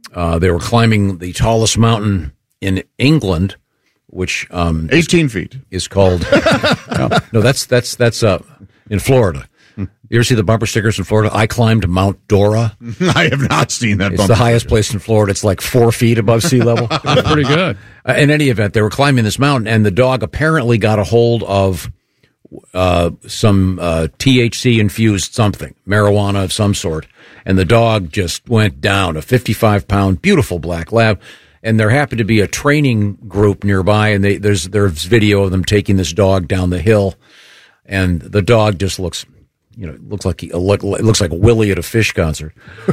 They were climbing the tallest mountain in England, which 18 feet is called. No, that's in Florida. You ever see the bumper stickers in Florida? I climbed Mount Dora. I have not seen that. It's the highest place in Florida. It's like 4 feet above sea level. That's pretty good. In any event, they were climbing this mountain, and the dog apparently got a hold of some THC-infused something, marijuana of some sort, and the dog just went down, a 55-pound, beautiful black lab. And there happened to be a training group nearby, and there's video of them taking this dog down the hill, and the dog just looks like Willie at a Fish concert.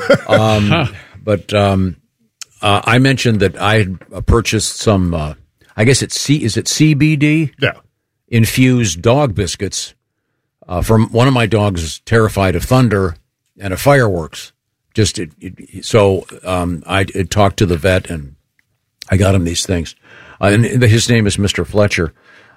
But I mentioned that I had purchased some, I guess is it CBD? Yeah. Infused dog biscuits from one of my dogs is terrified of thunder and of fireworks. So I talked to the vet and I got him these things. And his name is Mr. Fletcher.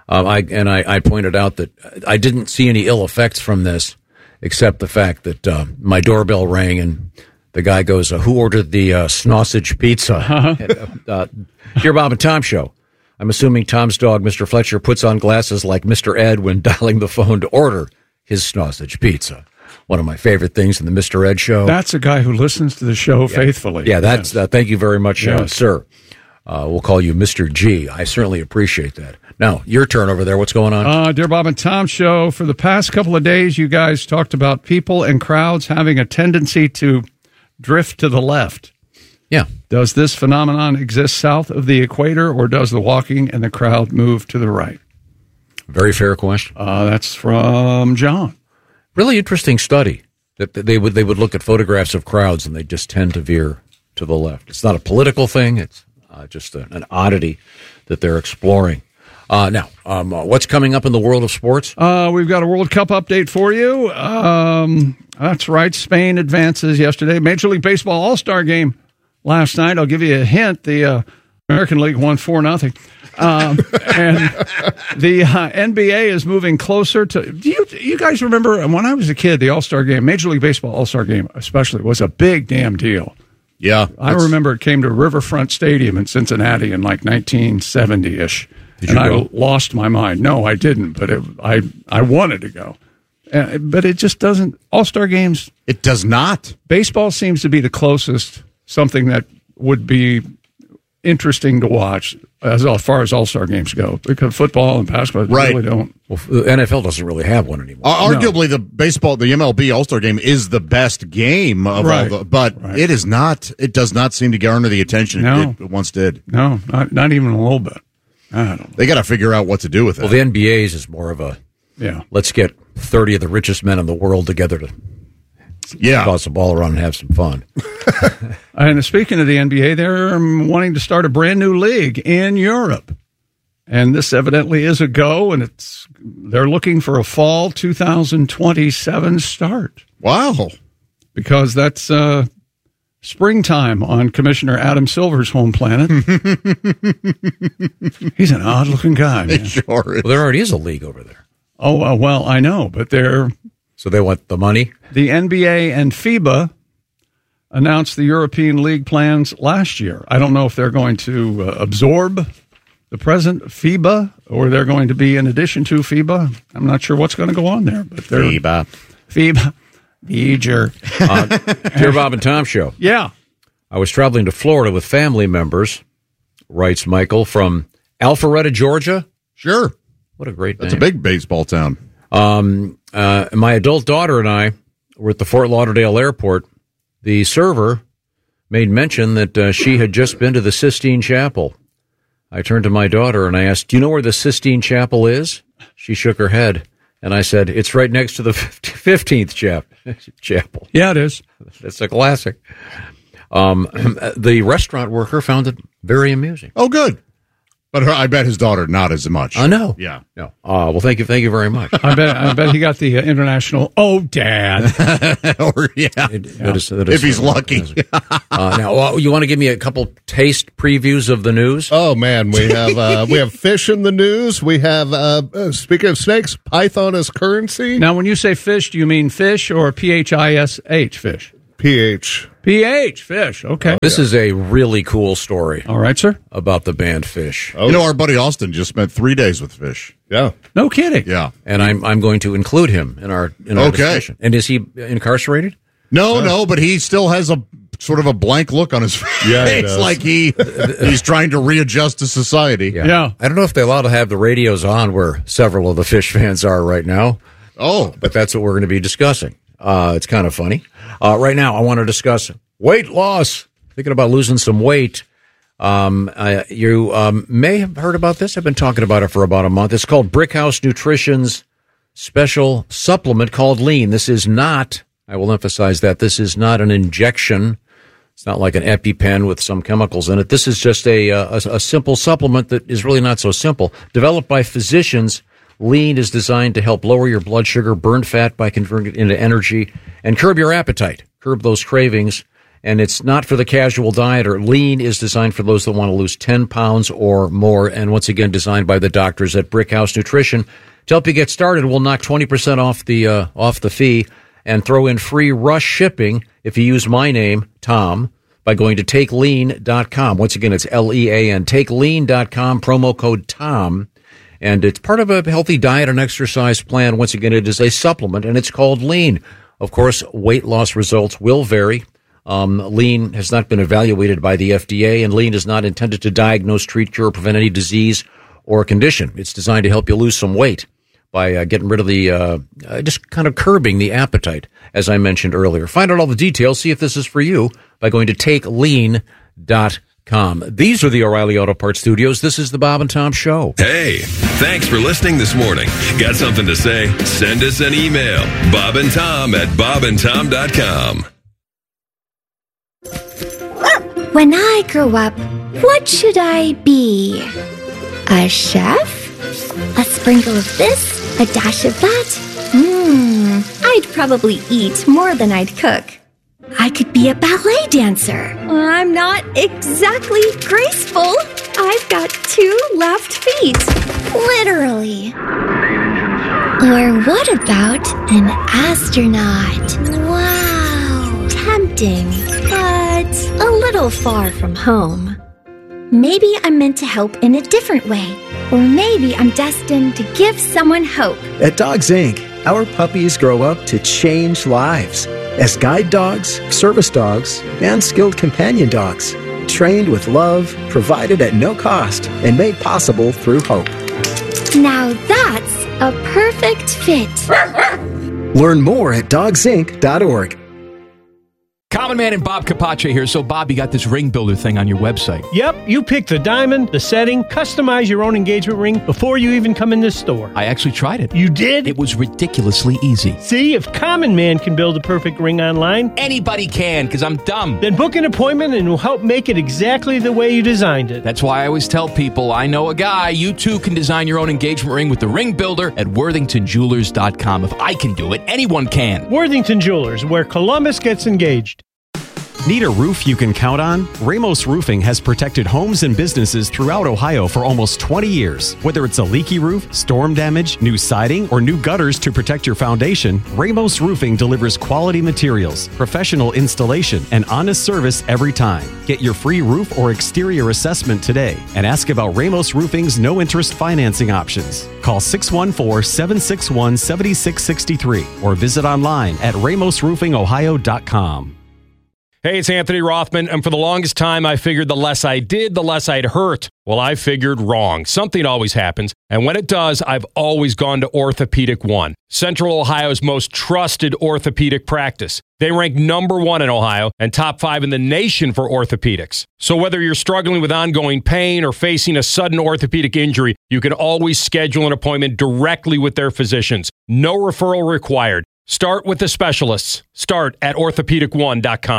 I pointed out that I didn't see any ill effects from this, except the fact that my doorbell rang and the guy goes, "Who ordered the sausage pizza?" Dear Bob and Tom Show. I'm assuming Tom's dog, Mr. Fletcher, puts on glasses like Mr. Ed when dialing the phone to order his sausage pizza. One of my favorite things in the Mr. Ed Show. That's a guy who listens to the show faithfully. Yeah, that's thank you very much, Yes. sir. We'll call you Mr. G. I certainly appreciate that. Now, your turn over there. What's going on? Dear Bob and Tom Show, for the past couple of days, you guys talked about people and crowds having a tendency to drift to the left. Yeah. Does this phenomenon exist south of the equator, or does the walking and the crowd move to the right? Very fair question. That's from John. Really interesting study that they would look at photographs of crowds and they just tend to veer to the left. It's not a political thing. It's just an oddity that they're exploring. Now, what's coming up in the world of sports? We've got a World Cup update for you. That's right. Spain advances yesterday. Major League Baseball All-Star Game last night. I'll give you a hint. The American League won 4-0. And the NBA is moving closer to. Do you guys remember when I was a kid, the All-Star Game, Major League Baseball All-Star Game especially, was a big damn deal. Yeah. I remember it came to Riverfront Stadium in Cincinnati in like 1970-ish. Did you go? I lost my mind. No, I didn't, but I wanted to go. But it just doesn't. All-Star games. It does not. Baseball seems to be the closest, something that would be interesting to watch as far as All-Star games go, because football and basketball really don't. Well, the NFL doesn't really have one anymore. Arguably, the MLB All-Star game is the best game of all but it is not. It does not seem to garner the attention it once did. No, not even a little bit. I don't know. They got to figure out what to do with it. Well, the NBA's is more of a let's get 30 of the richest men in the world together to toss the ball around and have some fun. And speaking of the NBA, they're wanting to start a brand new league in Europe. And this evidently is a go, and they're looking for a fall 2027 start. Wow. Because that's springtime on Commissioner Adam Silver's home planet. He's an odd-looking guy, man. Sure is. Well, there already is a league over there. Oh, well, I know, but So they want the money? The NBA and FIBA announced the European League plans last year. I don't know if they're going to absorb the present FIBA or they're going to be in addition to FIBA. I'm not sure what's going to go on there. But FIBA. Dear Bob and Tom Show. Yeah. I was traveling to Florida with family members, writes Michael, from Alpharetta, Georgia. Sure. What a great name. That's a big baseball town. My adult daughter and I were at the Fort Lauderdale airport. The server made mention that she had just been to the Sistine Chapel. I turned to my daughter and I asked, "Do you know where the Sistine Chapel is?" She shook her head, and I said, "It's right next to the 15th chapel." Yeah, it is. That's a classic. The restaurant worker found it very amusing. Oh, good. But I bet his daughter not as much. I know. Yeah. No. Well, thank you very much. I bet he got the international. Oh, Dad. Or if he's lucky. Now, you want to give me a couple taste previews of the news? Oh man, we have fish in the news. We have speaking of snakes, Python as currency. Now, when you say fish, do you mean fish or PHISH fish? PH. PH, Fish. Okay. This is a really cool story. All right, sir. About the band Fish. Oh. You know, our buddy Austin just spent 3 days with Fish. Yeah. No kidding. Yeah. And I'm going to include him in our discussion. And is he incarcerated? No, but he still has a sort of a blank look on his face. Yeah, it's like he's trying to readjust to society. Yeah. I don't know if they're allowed to have the radios on where several of the Fish fans are right now. Oh. But that's what we're going to be discussing. It's kind of funny. Right now, I want to discuss weight loss. Thinking about losing some weight. You may have heard about this. I've been talking about it for about a month. It's called Brickhouse Nutrition's special supplement called Lean. This is not, I will emphasize that, this is not an injection. It's not like an EpiPen with some chemicals in it. This is just a simple supplement that is really not so simple. Developed by physicians, Lean is designed to help lower your blood sugar, burn fat by converting it into energy, and curb your appetite, curb those cravings. And it's not for the casual dieter. Lean is designed for those that want to lose 10 pounds or more. And once again, designed by the doctors at Brickhouse Nutrition. To help you get started, we'll knock 20% off the fee and throw in free rush shipping if you use my name, Tom, by going to TakeLean.com. Once again, it's LEAN, TakeLean.com, promo code TOM. And it's part of a healthy diet and exercise plan. Once again, it is a supplement, and it's called Lean. Of course, weight loss results will vary. Lean has not been evaluated by the FDA, and Lean is not intended to diagnose, treat, cure, or prevent any disease or condition. It's designed to help you lose some weight by getting rid of the, just kind of curbing the appetite, as I mentioned earlier. Find out all the details, see if this is for you, by going to TakeLean.com. These are the O'Reilly Auto Parts Studios. This is the Bob and Tom Show. Hey, thanks for listening this morning. Got something to say? Send us an email. bobandtom@bobandtom.com. When I grow up, what should I be? A chef? A sprinkle of this? A dash of that? I'd probably eat more than I'd cook. I could be a ballet dancer. I'm not exactly graceful. I've got 2 left feet. Literally. Or what about an astronaut? Wow. Tempting, but a little far from home. Maybe I'm meant to help in a different way. Or maybe I'm destined to give someone hope. At Dogs Inc., our puppies grow up to change lives as guide dogs, service dogs, and skilled companion dogs, trained with love, provided at no cost, and made possible through hope. Now that's a perfect fit. Learn more at dogsinc.org. Common Man and Bob Capace here. So, Bob, you got this ring builder thing on your website. Yep, you pick the diamond, the setting, customize your own engagement ring before you even come in this store. I actually tried it. You did? It was ridiculously easy. See, if Common Man can build a perfect ring online, anybody can, because I'm dumb. Then book an appointment and we'll help make it exactly the way you designed it. That's why I always tell people, I know a guy. You too can design your own engagement ring with the ring builder at WorthingtonJewelers.com. If I can do it, anyone can. Worthington Jewelers, where Columbus gets engaged. Need a roof you can count on? Ramos Roofing has protected homes and businesses throughout Ohio for almost 20 years. Whether it's a leaky roof, storm damage, new siding, or new gutters to protect your foundation, Ramos Roofing delivers quality materials, professional installation, and honest service every time. Get your free roof or exterior assessment today and ask about Ramos Roofing's no-interest financing options. Call 614-761-7663 or visit online at ramosroofingohio.com. Hey, it's Anthony Rothman, and for the longest time, I figured the less I did, the less I'd hurt. Well, I figured wrong. Something always happens, and when it does, I've always gone to Orthopedic One, Central Ohio's most trusted orthopedic practice. They rank #1 in Ohio and top 5 in the nation for orthopedics. So whether you're struggling with ongoing pain or facing a sudden orthopedic injury, you can always schedule an appointment directly with their physicians. No referral required. Start with the specialists. Start at orthopedic1.com.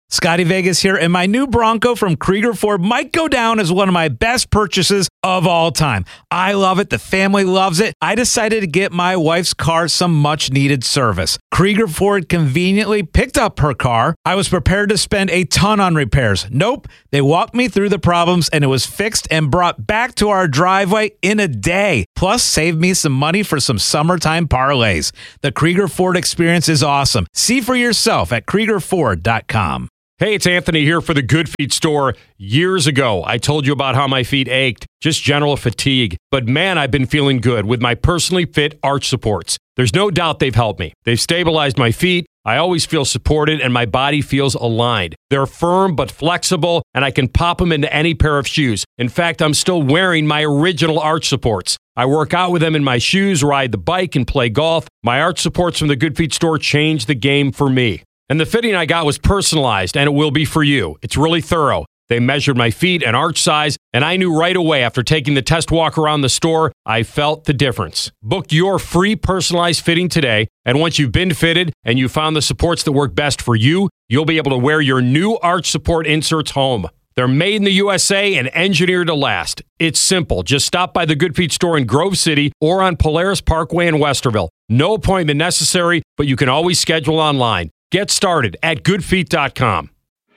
Scotty Vegas here, and my new Bronco from Krieger Ford might go down as one of my best purchases of all time. I love it. The family loves it. I decided to get my wife's car some much-needed service. Krieger Ford conveniently picked up her car. I was prepared to spend a ton on repairs. Nope. They walked me through the problems, and it was fixed and brought back to our driveway in a day. Plus, saved me some money for some summertime parlays. The Krieger Ford experience is awesome. See for yourself at KriegerFord.com. Hey, it's Anthony here for the Good Feet store. Years ago, I told you about how my feet ached, just general fatigue. But man, I've been feeling good with my personally fit arch supports. There's no doubt they've helped me. They've stabilized my feet. I always feel supported and my body feels aligned. They're firm but flexible, and I can pop them into any pair of shoes. In fact, I'm still wearing my original arch supports. I work out with them in my shoes, ride the bike, and play golf. My arch supports from the Good Feet store changed the game for me. And the fitting I got was personalized, and it will be for you. It's really thorough. They measured my feet and arch size, and I knew right away after taking the test walk around the store, I felt the difference. Book your free personalized fitting today, and once you've been fitted and you found the supports that work best for you, you'll be able to wear your new arch support inserts home. They're made in the USA and engineered to last. It's simple. Just stop by the Good Feet store in Grove City or on Polaris Parkway in Westerville. No appointment necessary, but you can always schedule online. Get started at goodfeet.com.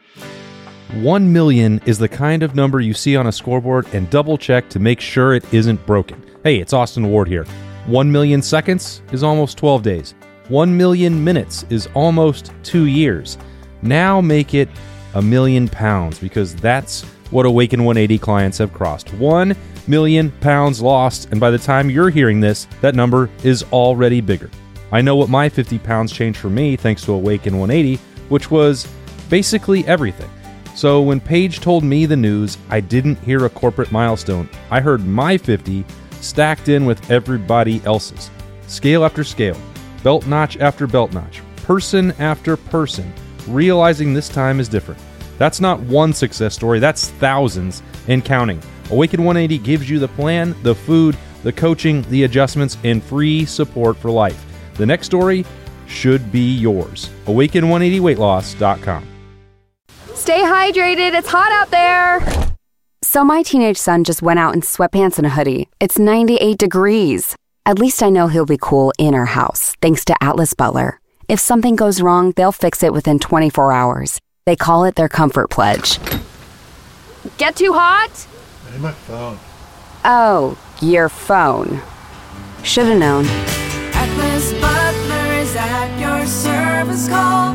1 million is the kind of number you see on a scoreboard and double check to make sure it isn't broken. Hey, it's Austin Ward here. 1 million seconds is almost 12 days. 1 million minutes is almost 2 years. Now make it £1 million, because that's what Awaken 180 clients have crossed. 1 million pounds lost, and by the time you're hearing this, that number is already bigger. I know what my 50 pounds changed for me thanks to Awaken 180, which was basically everything. So when Paige told me the news, I didn't hear a corporate milestone. I heard my 50 stacked in with everybody else's. Scale after scale, belt notch after belt notch, person after person, realizing this time is different. That's not one success story, that's thousands and counting. Awaken 180 gives you the plan, the food, the coaching, the adjustments, and free support for life. The next story should be yours. Awaken180weightloss.com. Stay hydrated. It's hot out there. So my teenage son just went out in sweatpants and a hoodie. It's 98 degrees. At least I know he'll be cool in our house, thanks to Atlas Butler. If something goes wrong, they'll fix it within 24 hours. They call it their Comfort Pledge. Get too hot? Hey, my phone. Oh, your phone. Should've known. Atlas Butler is at your service. Call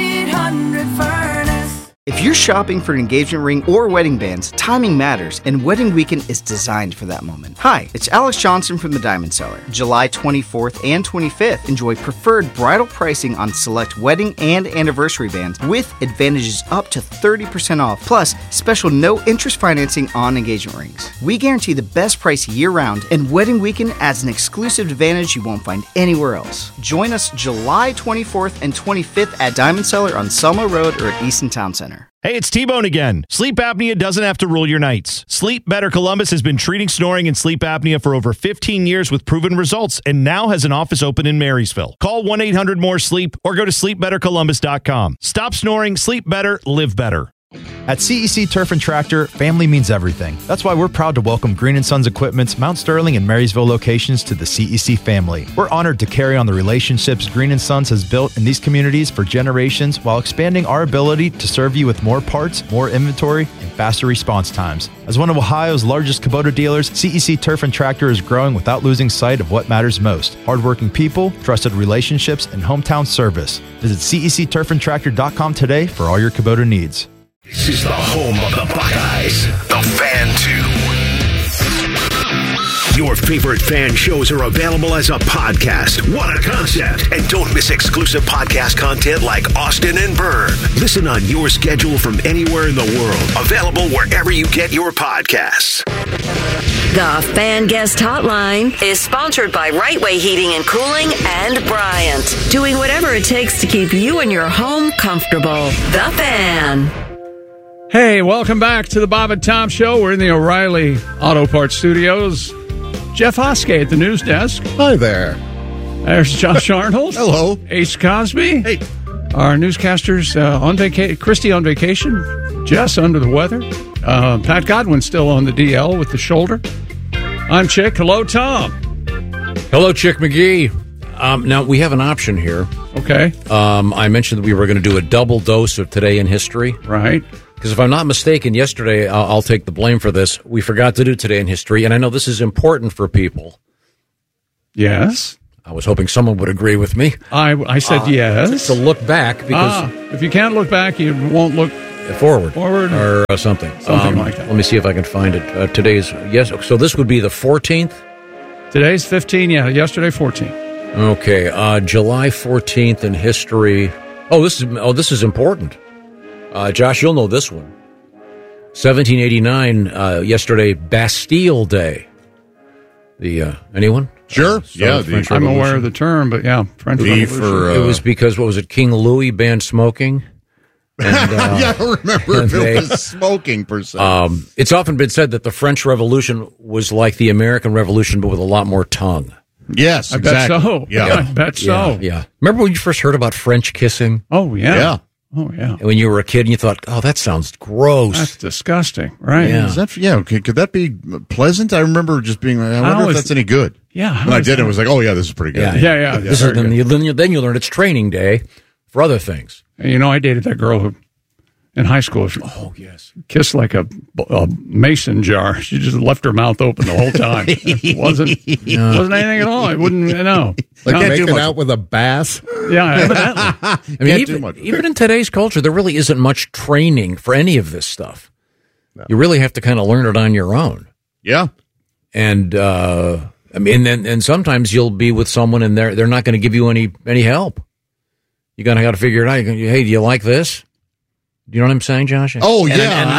1-800-FURNACE. If you're shopping for an engagement ring or wedding bands, timing matters, and Wedding Weekend is designed for that moment. Hi, it's Alex Johnson from the Diamond Cellar. July 24th and 25th, enjoy preferred bridal pricing on select wedding and anniversary bands with advantages up to 30% off, plus special no-interest financing on engagement rings. We guarantee the best price year-round, and Wedding Weekend adds an exclusive advantage you won't find anywhere else. Join us July 24th and 25th at Diamond Cellar on Selma Road or at Easton Town Center. Hey, it's T-Bone again. Sleep apnea doesn't have to rule your nights. Sleep Better Columbus has been treating snoring and sleep apnea for over 15 years with proven results and now has an office open in Marysville. Call 1-800-MORE-SLEEP or go to sleepbettercolumbus.com. Stop snoring, sleep better, live better. At CEC Turf and Tractor, family means everything. That's why we're proud to welcome Green & Sons Equipment's Mount Sterling and Marysville locations to the CEC family. We're honored to carry on the relationships Green & Sons has built in these communities for generations while expanding our ability to serve you with more parts, more inventory, and faster response times. As one of Ohio's largest Kubota dealers, CEC Turf and Tractor is growing without losing sight of what matters most: hardworking people, trusted relationships, and hometown service. Visit CECTurfandTractor.com today for all your Kubota needs. This is the home of the Buckeyes, the Fan 2. Your favorite fan shows are available as a podcast. What a concept! And don't miss exclusive podcast content like Austin and Byrne. Listen on your schedule from anywhere in the world. Available wherever you get your podcasts. The Fan Guest Hotline is sponsored by Right Way Heating and Cooling and Bryant, doing whatever it takes to keep you and your home comfortable. The Fan. Hey, welcome back to the Bob and Tom Show. We're in the O'Reilly Auto Parts Studios. Jeff Hoskey at the news desk. Hi there. There's Josh Arnold. Hello. Ace Cosby. Hey. Our newscasters on vacation. Christy on vacation. Jess under the weather. Pat Godwin still on the DL with the shoulder. I'm Chick. Hello, Tom. Hello, Chick McGee. Now, we have an option here. Okay. I mentioned that we were going to do a double dose of Today in History. Right. Because if I'm not mistaken, yesterday, I'll take the blame for this, we forgot to do Today in History, and I know this is important for people. Yes. I was hoping someone would agree with me. I said yes. To look back, because... if you can't look back, you won't look... Forward. Or something. Something like that. Let me see if I can find it. Today's... Yes, so this would be the 14th? Today's 15, yeah. Yesterday, 14. Okay, July 14th in history. This is important. Josh, you'll know this one. 1789, yesterday, Bastille Day. Anyone? Sure. I'm aware of the term, but yeah, French Revolution. It was because, what was it, King Louis banned smoking? And, I don't remember if it was smoking per se. It's often been said that the French Revolution was like the American Revolution, but with a lot more tongue. Yes, I exactly. bet so. Yeah. I bet so. Yeah. Remember when you first heard about French kissing? Oh, yeah. Yeah. Oh, yeah. And when you were a kid and you thought, oh, that sounds gross. That's disgusting, right? Yeah. Could that be pleasant? I remember just being like, I wonder if that's any good. Yeah. When I did it, I was like, oh, yeah, this is pretty good. Yeah. Then you learn it's training day for other things. And, I dated that girl who, in high school, she kissed like a mason jar. She just left her mouth open the whole time. It wasn't anything at all. I wouldn't know. Like making out with a bass? Yeah, evidently. I mean, even in today's culture, there really isn't much training for any of this stuff. No. You really have to kind of learn it on your own. Yeah. And, and sometimes you'll be with someone and they're not going to give you any help. You got to figure it out. Hey, do you like this? Do you know what I'm saying, Josh? Oh,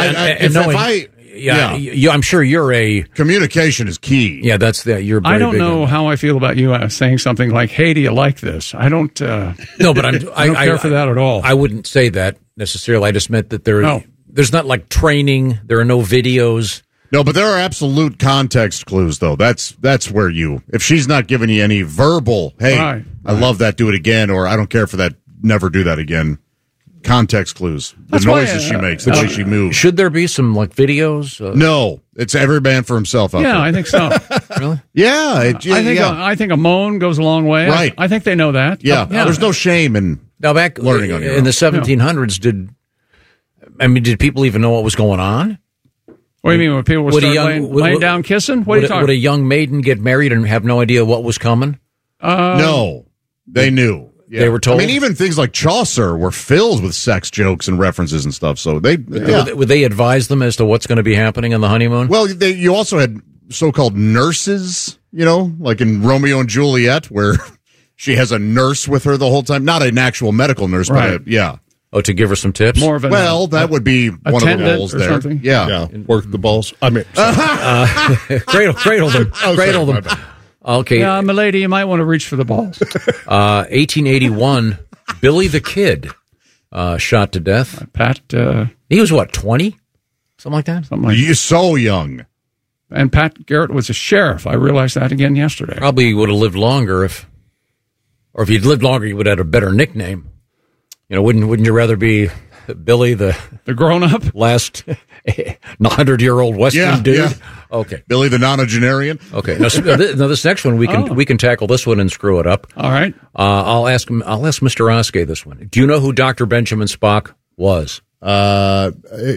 yeah. I'm sure you're a... Communication is key. Yeah, you're very I don't big know how I feel about you saying something like, hey, do you like this? I don't... no, but I don't care for that at all. I wouldn't say that necessarily. I just meant that there's not like training. There are no videos. No, but there are absolute context clues, though. That's where if she's not giving you any verbal, hey, I love that, do it again, or I don't care for that, never do that again. Context clues. The noises she makes, the way she moves. Should there be some like videos? No, it's every man for himself out there. I think so. Really? Yeah. I think a moan goes a long way. Right. I think they know that. Yeah. There's no shame in learning on your own. In the 1700s, did people even know what was going on? What do you mean when people were laying down kissing? What are you talking? Would a young maiden get married and have no idea what was coming? No, they knew. Yeah. They were told. I mean, even things like Chaucer were filled with sex jokes and references and stuff. So would they advise them as to what's going to be happening on the honeymoon? Well, you also had so-called nurses, like in Romeo and Juliet, where she has a nurse with her the whole time. Not an actual medical nurse, but Oh, to give her some tips? More of that would be one of the roles there. Something? Yeah. Work the balls. I mean, cradle them. Cradle them. Okay. Yeah, my lady, you might want to reach for the balls. 1881, Billy the Kid shot to death. Pat. He was what, 20? Something like that? You're so young. And Pat Garrett was a sheriff. I realized that again yesterday. Probably would have lived longer if he'd lived longer, he would have had a better nickname. Wouldn't you rather be Billy the grown-up? Last 100-year-old Western dude? Yeah. Okay. Billy the nonagenarian? Okay. Now this next one, we can tackle this one and screw it up. All right. I'll ask Mr. Oskey this one. Do you know who Dr. Benjamin Spock was? A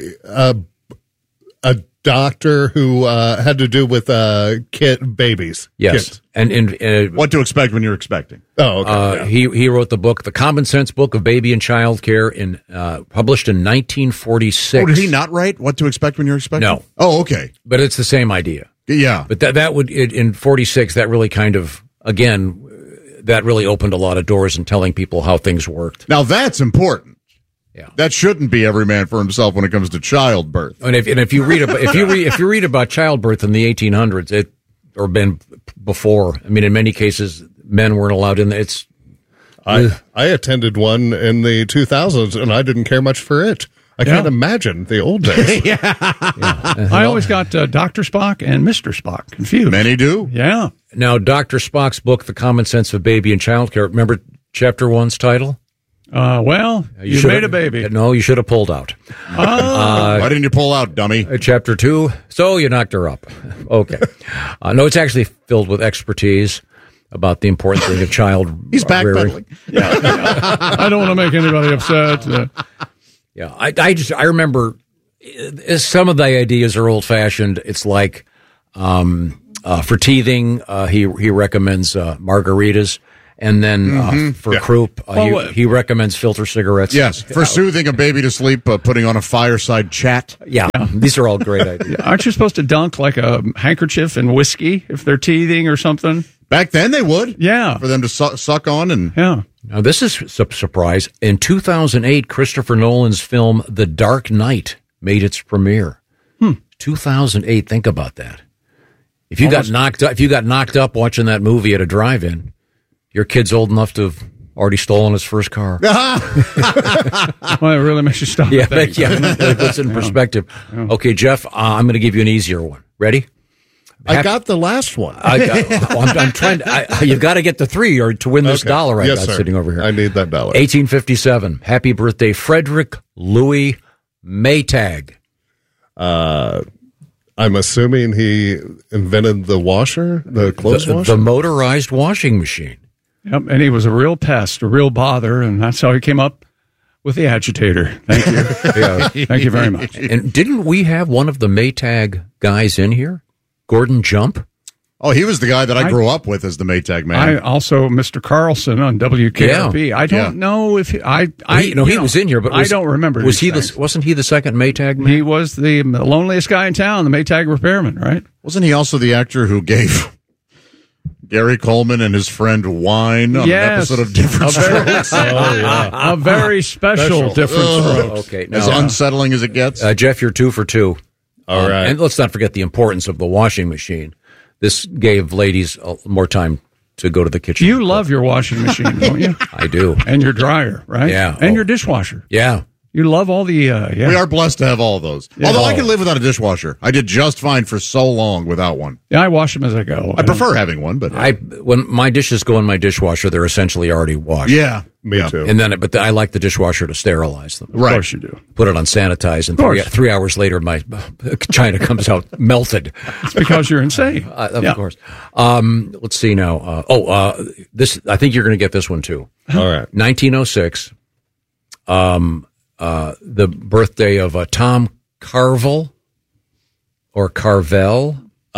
doctor who had to do with babies. Yes. Kids. And what to expect when you're expecting. Oh, okay. He wrote the book, The Common Sense Book of Baby and Child Care, published in 1946. Oh, did he not write What to Expect When You're Expecting? No. Oh, okay. But it's the same idea. Yeah. But that would, in 46, that really kind of, again, that really opened a lot of doors in telling people how things worked. Now that's important. Yeah, that shouldn't be every man for himself when it comes to childbirth. And if you read about if you read about childbirth in the 1800s, or been before. I mean, in many cases, men weren't allowed in. I attended one in the 2000s, and I didn't care much for it. I can't imagine the old days. I always got Dr. Spock and Mr. Spock confused. Many do. Yeah. Now, Dr. Spock's book, The Common Sense of Baby and Child Care. Remember Chapter 1's title? Well, you made a baby. No, you should have pulled out. Why didn't you pull out, dummy? Chapter 2. So you knocked her up. Okay. No, it's actually filled with expertise about the important thing of child He's backpedaling. I don't want to make anybody upset. Yeah, I remember some of the ideas are old fashioned. It's like for teething, he recommends margaritas. And then for croup, he recommends filter cigarettes. Yes, for soothing a baby to sleep, putting on a fireside chat. Yeah, these are all great ideas. Aren't you supposed to dunk like a handkerchief in whiskey if they're teething or something? Back then they would. Yeah. For them to suck on. And yeah. Now, this is a surprise. In 2008, Christopher Nolan's film The Dark Knight made its premiere. 2008, think about that. If you got knocked up watching that movie at a drive-in, your kid's old enough to have already stolen his first car. Well, it really makes you stop. Yeah, it puts it in perspective. Okay, Jeff, I'm going to give you an easier one. Ready? I got the last one. I'm trying to. You've got to get the 3 or to win this dollar I got sitting over here. I need that dollar. 1857. Happy birthday, Frederick Louis Maytag. I'm assuming he invented the washer, the clothes washer, the motorized washing machine. Yep, and he was a real pest, a real bother, and that's how he came up with the agitator. Thank you. Thank you very much. And didn't we have one of the Maytag guys in here? Gordon Jump? Oh, he was the guy that I grew up with as the Maytag man. I also, Mr. Carlson on WKRP. Yeah. I don't know if he was in here, but I don't remember. Wasn't he the second Maytag man? He was the loneliest guy in town, the Maytag repairman, right? Wasn't he also the actor who gave Gary Coleman and his friend wine on an episode of Different Strokes? A very special Different Strokes. Okay, as unsettling as it gets. Jeff, you're 2 for 2. All right. And let's not forget the importance of the washing machine. This gave ladies more time to go to the kitchen. You love your washing machine, don't you? I do. And your dryer, right? Yeah. And your dishwasher. Yeah. You love all the... We are blessed to have all of those. Yeah. Although I can live without a dishwasher. I did just fine for so long without one. Yeah, I wash them as I go. I prefer having one, but... when my dishes go in my dishwasher, they're essentially already washed. Yeah. Me too. And then, I like the dishwasher to sterilize them. Right. Of course you do. Put it on sanitize, and 3 hours later, my china comes out melted. It's because you're insane. Of course. Let's see now. This I think you're going to get this one too. All right. 1906. The birthday of Tom Carvel or Carvel.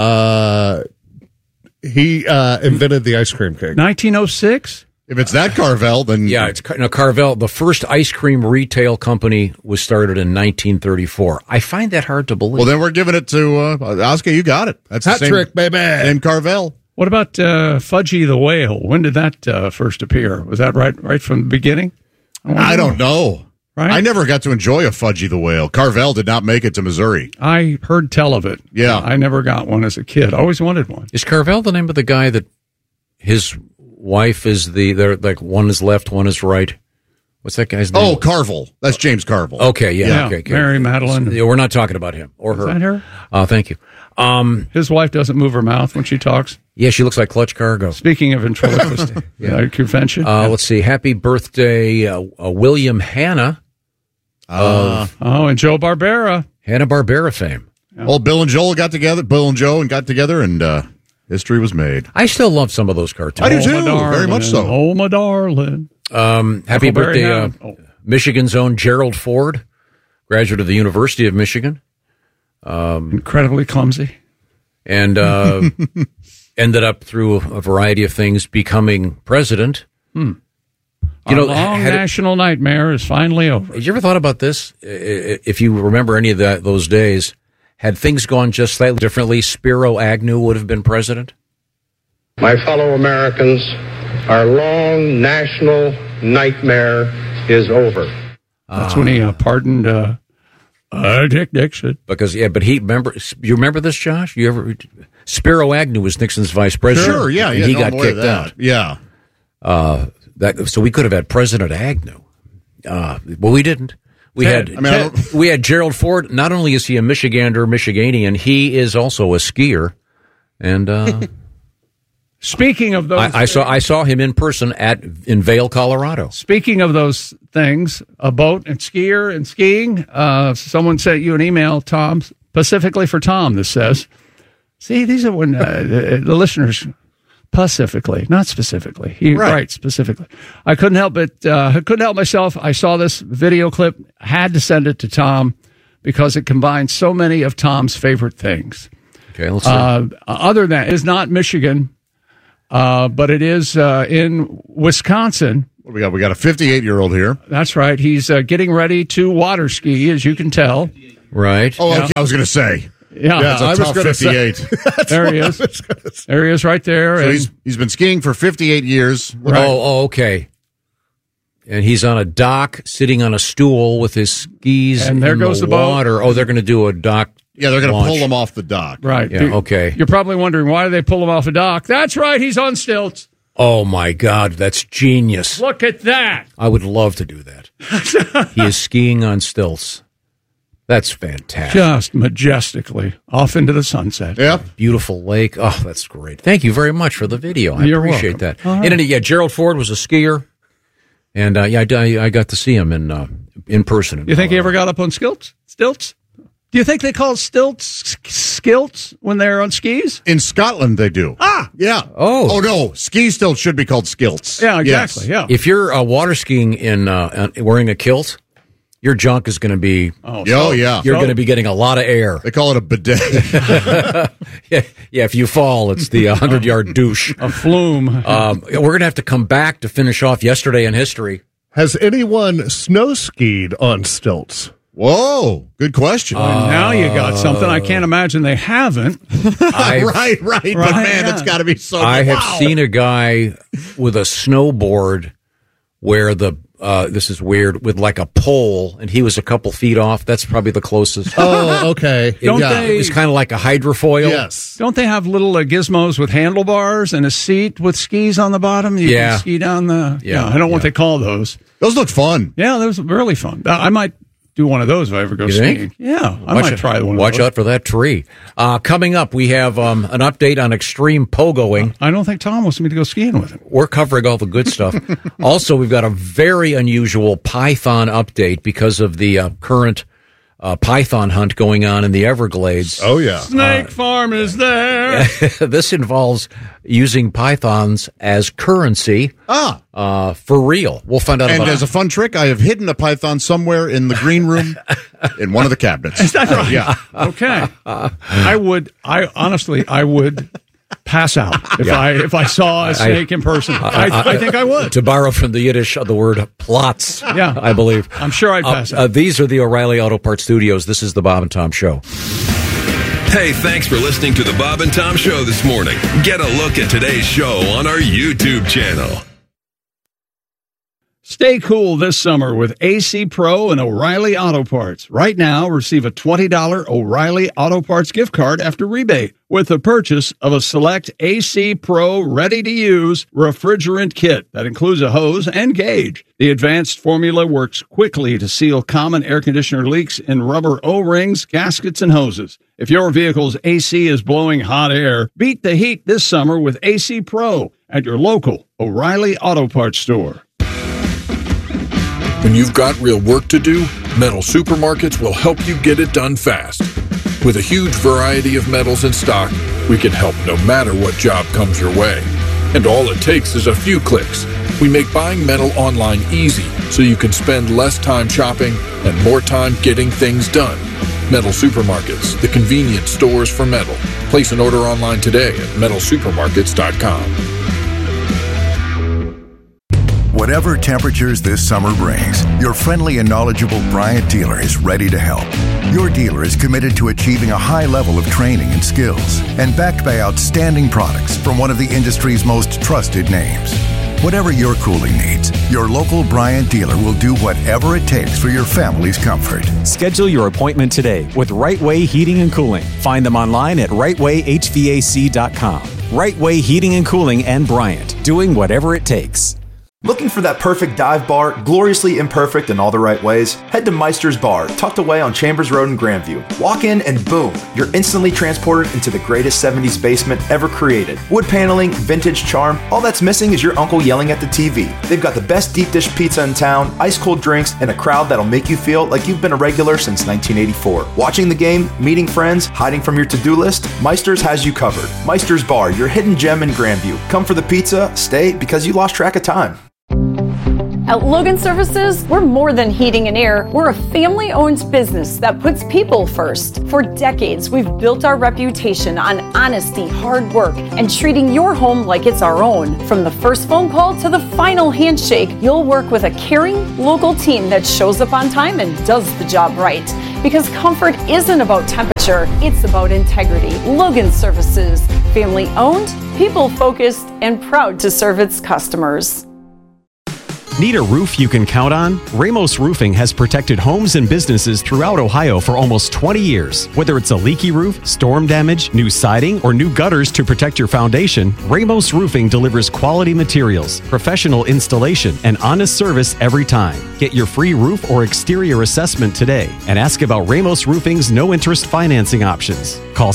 He invented the ice cream cake. 1906? If it's that Carvel, then... Yeah, it's Carvel. The first ice cream retail company was started in 1934. I find that hard to believe. Well, then we're giving it to Oscar. You got it. That's Hat the trick, baby. Same Carvel. What about Fudgy the Whale? When did that first appear? Was that right from the beginning? I don't know. Right? I never got to enjoy a Fudgy the Whale. Carvel did not make it to Missouri. I heard tell of it. Yeah. I never got one as a kid. I always wanted one. Is Carvel the name of the guy that his wife is they're like one is left, one is right? What's that guy's name? Oh, Carvel. That's James Carvel. Okay, yeah. Okay. Mary Madeline. Yeah, we're not talking about him or her. Is that her? Thank you. His wife doesn't move her mouth when she talks. Yeah, she looks like Clutch Cargo. Speaking of ventriloquist convention. Let's see. Happy birthday, William Hanna. And Joe Barbera. Hanna-Barbera fame. Yeah. Well, Bill and Joe got together, and history was made. I still love some of those cartoons. I do too, very much so. Oh, my darling. Happy birthday, Michigan's own Gerald Ford, graduate of the University of Michigan. Incredibly clumsy. And ended up through a variety of things becoming president. You know, national nightmare is finally over. Have you ever thought about this? If you remember any of those days, had things gone just slightly differently, Spiro Agnew would have been president? My fellow Americans, our long national nightmare is over. That's when he pardoned Dick Nixon. Because you remember this, Josh? Spiro Agnew was Nixon's vice president. Sure, yeah, and he got kicked out. Yeah. So we could have had President Agnew. Well, we didn't. We had Gerald Ford. Not only is he a Michiganian, he is also a skier. And Speaking of those, I saw him in person in Vail, Colorado. Speaking of those things, a boat and skier and skiing. Someone sent you an email, Tom, specifically for Tom. This says, "See, these are when the listeners specifically, not specifically. He writes specifically. I couldn't help myself. I saw this video clip, had to send it to Tom because it combines so many of Tom's favorite things. Okay, let's see. Other than it's not Michigan." But it is in Wisconsin. What do we got? We got a 58-year-old here. That's right. He's getting ready to water ski, as you can tell. Right. Oh, okay. I was going to say. Yeah, I was going to say. There he is. There he is right there. So he's been skiing for 58 years. Right. Oh, okay. And he's on a dock, sitting on a stool with his skis and there goes the water. Boat. Oh, they're going to do a dock. Yeah, they're going to launch. pull him off the dock. Right. Yeah, okay. You're probably wondering, why do they pull him off a dock? That's right, he's on stilts. Oh, my God, that's genius. Look at that. I would love to do that. He is skiing on stilts. That's fantastic. Just majestically off into the sunset. Yeah. Beautiful lake. Oh, that's great. Thank you very much for the video. I You're appreciate welcome. that. All right. And Gerald Ford was a skier. And I got to see him in person. You think he ever got up on stilts? Do you think they call stilts skilts when they're on skis? In Scotland, they do. Ah, yeah. Oh no, ski stilts should be called skilts. Yeah, exactly. Yes. Yeah. If you're water skiing in wearing a kilt, your junk is going to be. Yeah. You're going to be getting a lot of air. They call it a bidet. Yeah. If you fall, it's the 100-yard douche. A flume. We're going to have to come back to finish off yesterday in history. Has anyone snow skied on stilts? Whoa, good question. Now you got something. I can't imagine they haven't. Right. But man, it's got to be so. I have seen a guy with a snowboard where this is weird, with like a pole, and he was a couple feet off. That's probably the closest. Oh, okay. It was kind of like a hydrofoil. Yes. Don't they have little gizmos with handlebars and a seat with skis on the bottom? You can ski down the. Yeah. I don't know what they call those. Those look fun. Yeah, those are really fun. I might do one of those if I ever go skiing. Think? Yeah, I might try one of those. Watch out for that tree. Coming up, we have an update on extreme pogoing. I don't think Tom wants me to go skiing with him. We're covering all the good stuff. Also, we've got a very unusual python update because of the current python hunt going on in the Everglades. Oh, yeah. Snake Farm is there. This involves using pythons as currency. For real. We'll find out And about as a fun trick, I have hidden a python somewhere in the green room in one of the cabinets. Is that right? Yeah. Okay. I would pass out if I saw a snake in person. I think I would. To borrow from the Yiddish, the word plots, Yeah. I believe. I'm sure I'd pass out. These are the O'Reilly Auto Parts Studios. This is the Bob and Tom Show. Hey, thanks for listening to the Bob and Tom Show this morning. Get a look at today's show on our YouTube channel. Stay cool this summer with AC Pro and O'Reilly Auto Parts. Right now, receive a $20 O'Reilly Auto Parts gift card after rebate with the purchase of a select AC Pro ready-to-use refrigerant kit that includes a hose and gauge. The advanced formula works quickly to seal common air conditioner leaks in rubber O-rings, gaskets, and hoses. If your vehicle's AC is blowing hot air, beat the heat this summer with AC Pro at your local O'Reilly Auto Parts store. When you've got real work to do, Metal Supermarkets will help you get it done fast. With a huge variety of metals in stock, we can help no matter what job comes your way. And all it takes is a few clicks. We make buying metal online easy so you can spend less time shopping and more time getting things done. Metal Supermarkets, the convenient stores for metal. Place an order online today at metalsupermarkets.com. Whatever temperatures this summer brings, your friendly and knowledgeable Bryant dealer is ready to help. Your dealer is committed to achieving a high level of training and skills and backed by outstanding products from one of the industry's most trusted names. Whatever your cooling needs, your local Bryant dealer will do whatever it takes for your family's comfort. Schedule your appointment today with Right Way Heating and Cooling. Find them online at rightwayhvac.com. Right Way Heating and Cooling and Bryant, doing whatever it takes. Looking for that perfect dive bar, gloriously imperfect in all the right ways? Head to Meister's Bar, tucked away on Chambers Road in Grandview. Walk in and boom, you're instantly transported into the greatest 70s basement ever created. Wood paneling, vintage charm, all that's missing is your uncle yelling at the TV. They've got the best deep dish pizza in town, ice cold drinks, and a crowd that'll make you feel like you've been a regular since 1984. Watching the game, meeting friends, hiding from your to-do list, Meister's has you covered. Meister's Bar, your hidden gem in Grandview. Come for the pizza, stay because you lost track of time. At Logan Services, we're more than heating and air. We're a family-owned business that puts people first. For decades, we've built our reputation on honesty, hard work, and treating your home like it's our own. From the first phone call to the final handshake, you'll work with a caring, local team that shows up on time and does the job right. Because comfort isn't about temperature, it's about integrity. Logan Services, family-owned, people-focused, and proud to serve its customers. Need a roof you can count on? Ramos Roofing has protected homes and businesses throughout Ohio for almost 20 years. Whether it's a leaky roof, storm damage, new siding, or new gutters to protect your foundation, Ramos Roofing delivers quality materials, professional installation, and honest service every time. Get your free roof or exterior assessment today and ask about Ramos Roofing's no-interest financing options. Call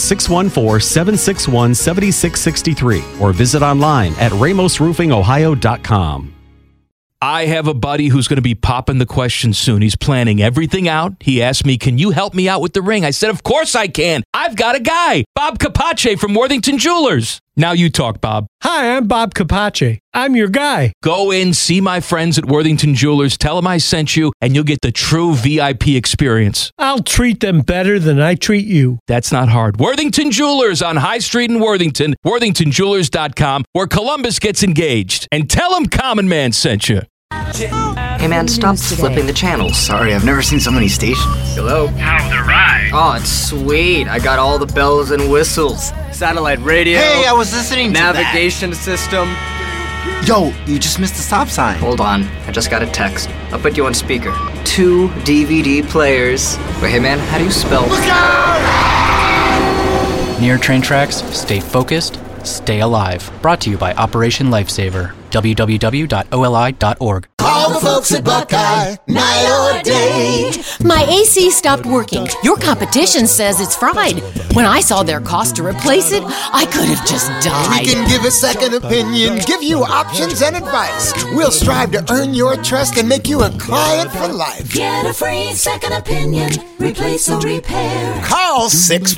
614-761-7663 or visit online at ramosroofingohio.com. I have a buddy who's going to be popping the question soon. He's planning everything out. He asked me, can you help me out with the ring? I said, of course I can. I've got a guy, Bob Capace from Worthington Jewelers. Now you talk, Bob. Hi, I'm Bob Capace. I'm your guy. Go in, see my friends at Worthington Jewelers, tell them I sent you, and you'll get the true VIP experience. I'll treat them better than I treat you. That's not hard. Worthington Jewelers on High Street in Worthington, worthingtonjewelers.com, where Columbus gets engaged. And tell them Common Man sent you. Hey man, stop flipping the channels. Sorry, I've never seen so many stations. Hello? How's the ride? Oh, it's sweet. I got all the bells and whistles. Satellite radio. Hey, I was listening to navigation system. Yo, you just missed the stop sign. Hold on, I just got a text. I'll put you on speaker. 2 DVD players. Wait, hey man, how do you spell? Look out! Near train tracks, stay focused, stay alive. Brought to you by Operation Lifesaver. www.oli.org. Call the folks at Buckeye, night or day. My AC stopped working. Your competition says it's fried. When I saw their cost to replace it, I could have just died. We can give a second opinion, give you options and advice. We'll strive to earn your trust and make you a client for life. Get a free second opinion, replace or repair. Call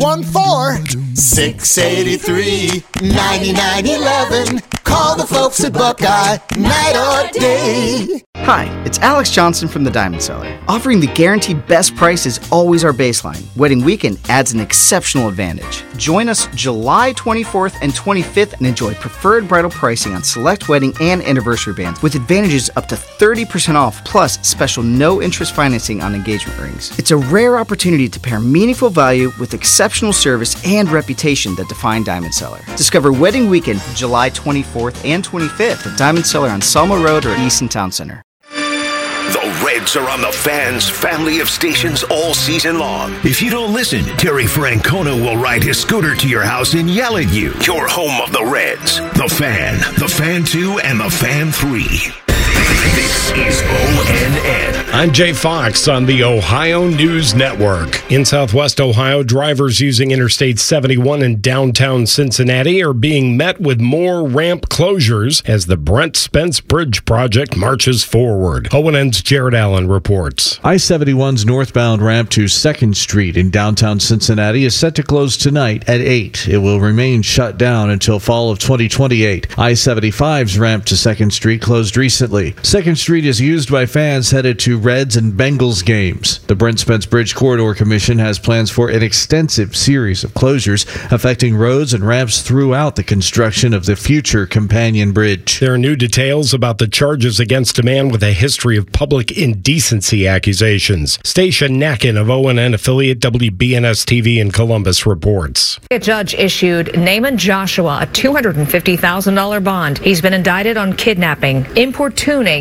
614-683-9911. Call the folks at Buckeye, night or day. Hi, it's Alex Johnson from the Diamond Cellar. Offering the guaranteed best price is always our baseline. Wedding weekend adds an exceptional advantage. Join us July 24th and 25th and enjoy preferred bridal pricing on select wedding and anniversary bands with advantages up to 30% off plus special no-interest financing on engagement rings. It's a rare opportunity to pair meaningful value with exceptional service and reputation that define Diamond Cellar. Discover Wedding Weekend July 24th and 25th at Diamond Cellar on Selma Road or Easton Town Center. The Reds are on the Fan's family of stations all season long. If you don't listen, Terry Francona will ride his scooter to your house and yell at you. Your home of the Reds. The Fan, the Fan 2, and the Fan 3. This is ONN. I'm Jay Fox on the Ohio News Network. In Southwest Ohio, drivers using Interstate 71 in downtown Cincinnati are being met with more ramp closures as the Brent Spence Bridge project marches forward. ONN's Jared Allen reports. I-71's northbound ramp to 2nd Street in downtown Cincinnati is set to close tonight at 8. It will remain shut down until fall of 2028. I-75's ramp to 2nd Street closed recently. 2nd Street is used by fans headed to Reds and Bengals games. The Brent Spence Bridge Corridor Commission has plans for an extensive series of closures affecting roads and ramps throughout the construction of the future companion bridge. There are new details about the charges against a man with a history of public indecency accusations. Stacia Nacken of ONN affiliate WBNS-TV in Columbus reports. A judge issued Naaman Joshua a $250,000 bond. He's been indicted on kidnapping, importuning,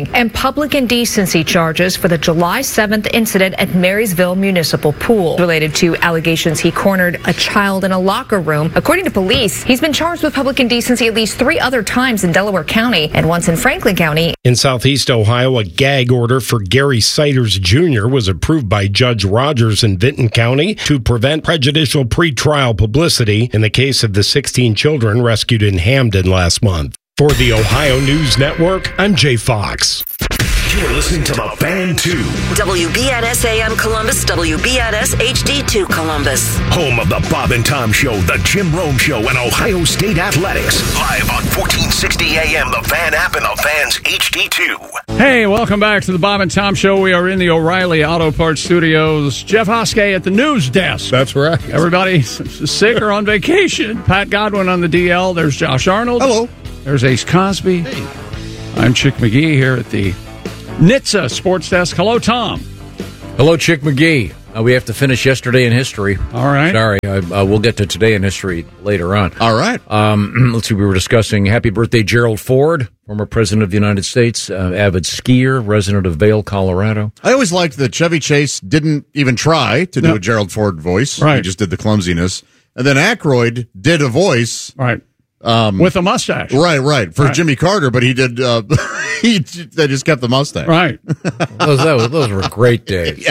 and public indecency charges for the July 7th incident at Marysville Municipal Pool, related to allegations he cornered a child in a locker room. According to police, he's been charged with public indecency at least 3 other times in Delaware County and once in Franklin County. In Southeast Ohio, a gag order for Gary Siders Jr. was approved by Judge Rogers in Vinton County to prevent prejudicial pretrial publicity in the case of the 16 children rescued in Hamden last month. For the Ohio News Network, I'm Jay Fox. You're listening to The Fan 2. WBNS AM Columbus, WBNS HD2 Columbus. Home of the Bob and Tom Show, the Jim Rome Show, and Ohio State Athletics. Live on 1460 AM, the Fan app, and the Fan's HD2. Hey, welcome back to the Bob and Tom Show. We are in the O'Reilly Auto Parts Studios. Jeff Hoskey at the news desk. That's right. Everybody sick or on vacation. Pat Godwin on the DL. There's Josh Arnold. Hello. There's Ace Cosby. Hey. I'm Chick McGee here at the NHTSA Sports Desk. Hello, Tom. Hello, Chick McGee. We have to finish yesterday in history. All right. Sorry, we'll get to today in history later on. All right. Let's see, we were discussing happy birthday, Gerald Ford, former president of the United States, avid skier, resident of Vail, Colorado. I always liked that Chevy Chase didn't even try to do a Gerald Ford voice. Right. He just did the clumsiness. And then Aykroyd did a voice. Right. With a mustache. Right. For Jimmy Carter, but he did, they just kept the mustache. Right. those were great days.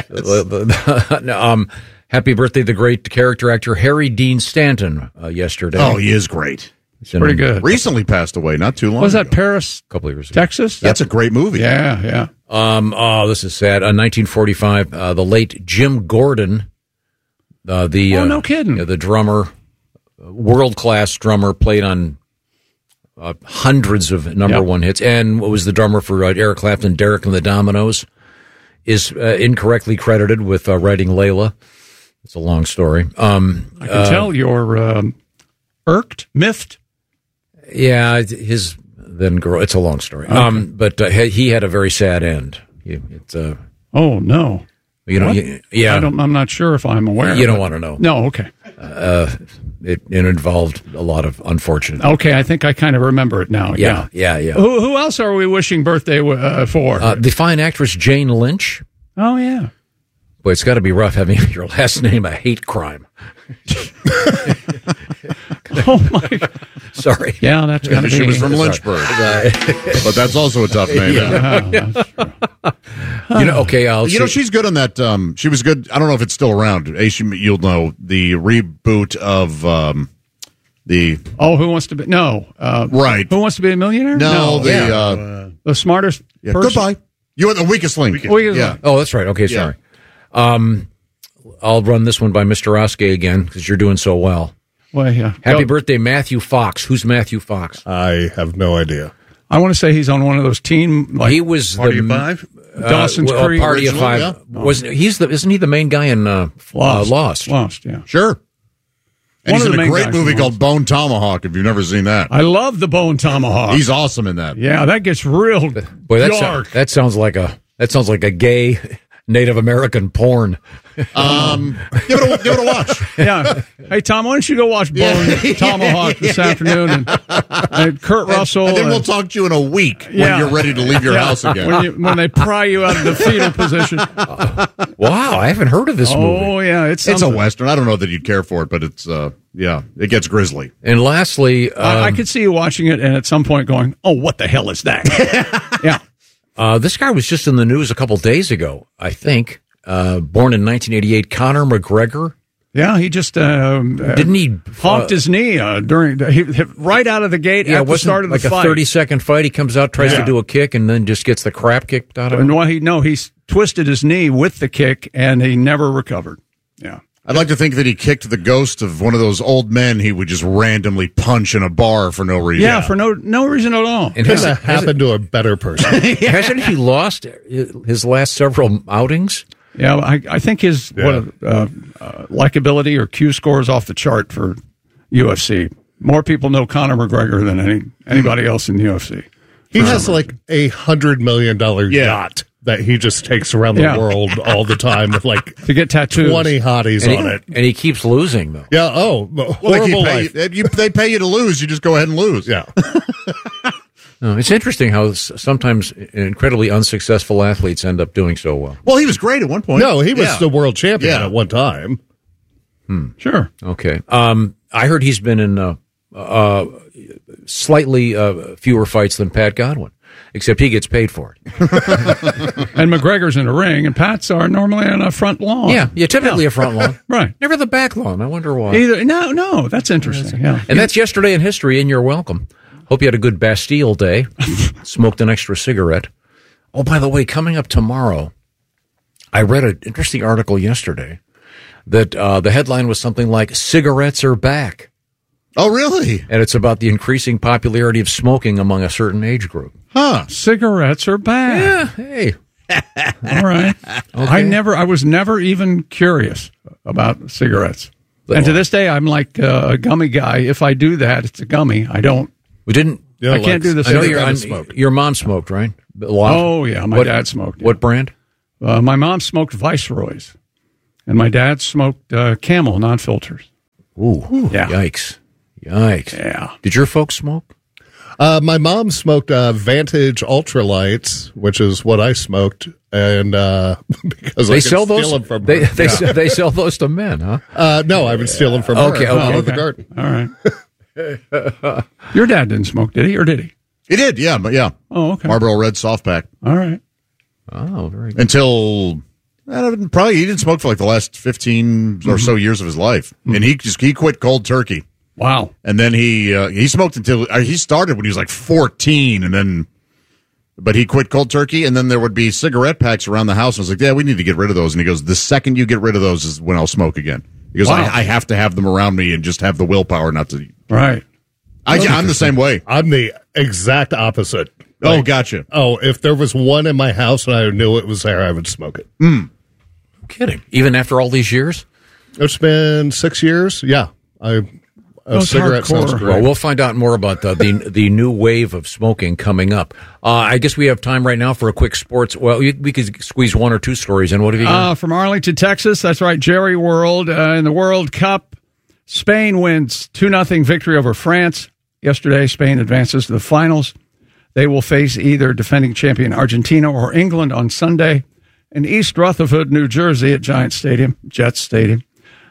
Happy birthday, the great character actor Harry Dean Stanton, yesterday. Oh, he is great. Pretty good. Recently passed away, not too long Was ago. that Paris, a couple of years ago. Texas? That's a great movie. Yeah. This is sad. 1945, the late Jim Gordon, no kidding. The drummer, world-class drummer, played on hundreds of number one hits, and was the drummer for Eric Clapton, Derek and the Dominoes, is incorrectly credited with writing Layla. It's a long story. I can tell you're miffed. Yeah, his then girl. It's a long story. Okay. But he had a very sad end. Oh no. Yeah. I'm not sure if I'm aware. You don't want to know. No, okay. It involved a lot of unfortunate. Okay, I think I kind of remember it now. Yeah. Who else are we wishing birthday for? The fine actress Jane Lynch. Oh, yeah. Boy, it's got to be rough having your last name a hate crime. Oh, my God. Sorry. Yeah, that's got to be. She was from Lynchburg. But that's also a tough name. That's true. She's good on that. She was good. I don't know if it's still around. You'll know the reboot of the. Oh, Who Wants to Be? No. Right. Who Wants to Be a Millionaire? No. The smartest person. Goodbye. You are the weakest link. Yeah. Oh, that's right. Okay, sorry. I'll run this one by Mr. Oskey again because you're doing so well. Well, yeah. Happy birthday, Matthew Fox. Who's Matthew Fox? I have no idea. I want to say he's on one of those team. He was Party of Five. Dawson's Creek. Party of Five. Yeah. Isn't he the main guy in Lost? Lost. Yeah. Sure. And One he's of in the a main great guys movie in called Bone Tomahawk. If you've never seen that, I love the Bone Tomahawk. He's awesome in that. Yeah, that gets real Boy, dark. that sounds like a gay Native American porn. Give it a watch. Yeah. Hey, Tom, why don't you go watch Bone Tomahawk this afternoon? And Kurt Russell. And then we'll talk to you in a week when you're ready to leave your house again. When they pry you out of the fetal position. Wow, I haven't heard of this movie. Oh, yeah. It's a Western. I don't know that you'd care for it, but it's, it gets grisly. And lastly... I could see you watching it and at some point going, oh, what the hell is that? Yeah. This guy was just in the news a couple days ago, I think. Born in 1988, Conor McGregor. Yeah, he just didn't he honked his knee during right out of the gate at the start of the fight. Like a 30-second fight. He comes out, tries to do a kick, and then just gets the crap kicked out of him. And he twisted his knee with the kick, and he never recovered. Yeah. I'd like to think that he kicked the ghost of one of those old men he would just randomly punch in a bar for no reason. Yeah, for no reason at all. And has that happened to a better person? Hasn't he lost his last several outings? Yeah, I think his likability or Q score is off the chart for UFC. More people know Conor McGregor than anybody else in the UFC. He has like $100 million yacht that he just takes around the world all the time with to get tattoos, 20 hotties on it, and he keeps losing though. Yeah. Oh, horrible life. They pay you to lose. You just go ahead and lose. Yeah. No, it's interesting how sometimes incredibly unsuccessful athletes end up doing so well. Well, he was great at one point. No, he was the world champion at one time. Sure. Okay. I heard he's been in slightly fewer fights than Pat Godwin, except he gets paid for it. And McGregor's in a ring, and Pat's are normally on a front lawn. Yeah, typically a front lawn. Right. Never the back lawn. I wonder why. No, that's interesting. Yeah. And that's yesterday in history, and you're welcome. Hope you had a good Bastille day. Smoked an extra cigarette. Oh, by the way, coming up tomorrow, I read an interesting article yesterday that the headline was something like, "Cigarettes are back." Oh, really? And it's about the increasing popularity of smoking among a certain age group. Huh. Cigarettes are back. Yeah, hey. All right. Okay. I was never even curious about cigarettes. And to this day, I'm like a gummy guy. If I do that, it's a gummy. I don't. We didn't. I can't do this. I know your mom smoked, right? A lot. Oh, yeah. My dad smoked. Yeah. What brand? My mom smoked Viceroys. And my dad smoked Camel, non-filters. Ooh. Yeah. Yikes. Yeah. Did your folks smoke? My mom smoked Vantage Ultralights, which is what I smoked, and because they I sell steal those. them from They her. they sell those to men, huh? No, I would steal them from her out of the garden. All right. Your dad didn't smoke, did he? Or did he? He did, yeah. Oh, okay. Marlboro Red soft pack. All right. Oh, very good. Until probably he didn't smoke for like the last 15 or so years of his life, and he quit cold turkey. Wow. And then he smoked until he started when he was like 14, but he quit cold turkey, and then there would be cigarette packs around the house. I was like, yeah, we need to get rid of those. And he goes, the second you get rid of those is when I'll smoke again. He goes, Wow. I have to have them around me and just have the willpower not to. Right. I'm the same way. I'm the exact opposite. Oh, gotcha. Oh, if there was one in my house and I knew it was there, I would smoke it. I'm kidding. Even after all these years? It's been 6 years. Yeah. A cigarette sounds great. Well, we'll find out more about the new wave of smoking coming up. I guess we have time right now for a quick sports. Well, we could squeeze one or two stories in. What have you got? From Arlington, Texas. That's right. Jerry World in the World Cup. Spain wins 2-0 victory over France. Yesterday, Spain advances to the finals. They will face either defending champion Argentina or England on Sunday in East Rutherford, New Jersey at Giants Stadium.